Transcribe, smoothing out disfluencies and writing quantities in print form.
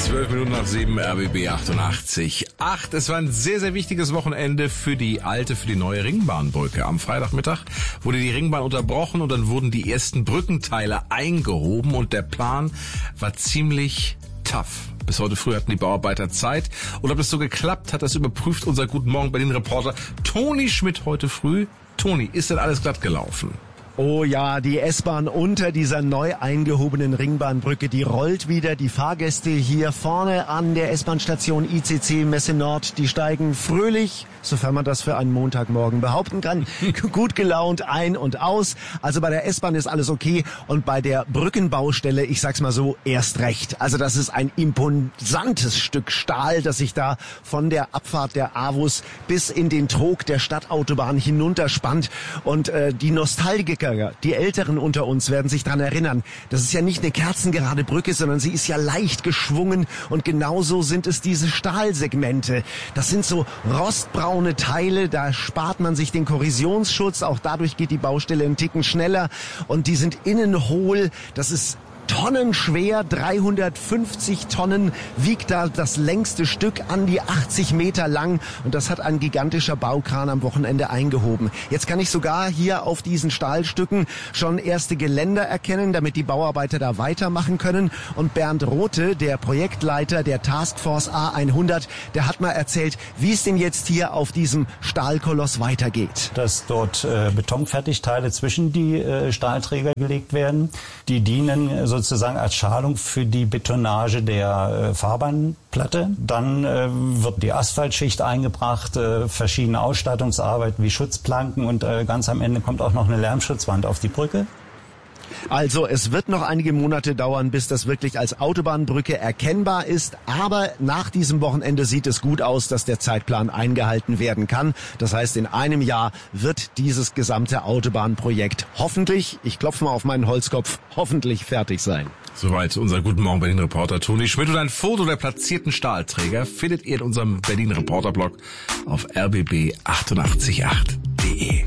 7:12 RBB 88.8. Es war ein sehr, sehr wichtiges Wochenende für die neue Ringbahnbrücke. Am Freitagmittag wurde die Ringbahn unterbrochen und dann wurden die ersten Brückenteile eingehoben und der Plan war ziemlich tough. Bis heute früh hatten die Bauarbeiter Zeit. Und ob das so geklappt hat, das überprüft unser Guten Morgen Berlin-Reporter Toni Schmidt heute früh. Toni, ist denn alles glatt gelaufen? Oh ja, die S-Bahn unter dieser neu eingehobenen Ringbahnbrücke, die rollt wieder. Die Fahrgäste hier vorne an der S-Bahn-Station ICC Messe Nord, die steigen fröhlich, sofern man das für einen Montagmorgen behaupten kann, gut gelaunt ein und aus. Also bei der S-Bahn ist alles okay und bei der Brückenbaustelle, ich sag's mal so, erst recht. Also das ist ein imposantes Stück Stahl, das sich da von der Abfahrt der AWUS bis in den Trog der Stadtautobahn hinunterspannt. Und die Nostalgiker, die Älteren unter uns werden sich daran erinnern, das ist ja nicht eine kerzengerade Brücke, sondern sie ist ja leicht geschwungen und genauso sind es diese Stahlsegmente. Das sind so rostbraune Teile, da spart man sich den Korrosionsschutz, auch dadurch geht die Baustelle einen Ticken schneller und die sind innen hohl, das ist tonnenschwer, 350 Tonnen wiegt da das längste Stück, an die 80 Meter lang und das hat ein gigantischer Baukran am Wochenende eingehoben. Jetzt kann ich sogar hier auf diesen Stahlstücken schon erste Geländer erkennen, damit die Bauarbeiter da weitermachen können und Bernd Rothe, der Projektleiter der Taskforce A100, der hat mal erzählt, wie es denn jetzt hier auf diesem Stahlkoloss weitergeht. Dass dort Betonfertigteile zwischen die Stahlträger gelegt werden, die dienen sozusagen als Schalung für die Betonage der Fahrbahnplatte. Dann wird die Asphaltschicht eingebracht, verschiedene Ausstattungsarbeiten wie Schutzplanken und ganz am Ende kommt auch noch eine Lärmschutzwand auf die Brücke. Also es wird noch einige Monate dauern, bis das wirklich als Autobahnbrücke erkennbar ist. Aber nach diesem Wochenende sieht es gut aus, dass der Zeitplan eingehalten werden kann. Das heißt, in einem Jahr wird dieses gesamte Autobahnprojekt hoffentlich, ich klopfe mal auf meinen Holzkopf, hoffentlich fertig sein. Soweit unser Guten Morgen Berlin-Reporter Toni Schmidt. Und ein Foto der platzierten Stahlträger findet ihr in unserem Berlin-Reporter-Blog auf rbb888.de.